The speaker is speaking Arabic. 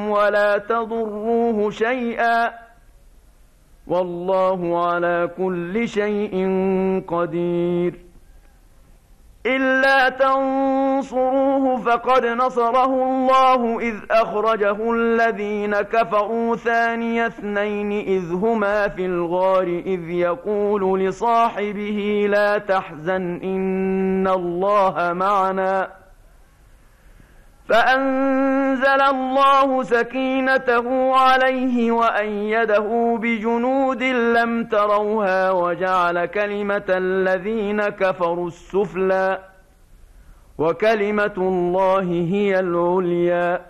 ولا تضروه شيئا، والله على كل شيء قدير. إلا تنصروه فقد نصره الله إذ أخرجه الذين كفروا ثاني اثنين إذ هما في الغار إذ يقول لصاحبه لا تحزن إن الله معنا، فأنزل الله سكينته عليه وأيده بجنود لم تروها وجعل كلمة الذين كفروا السفلى، وكلمة الله هي العليا.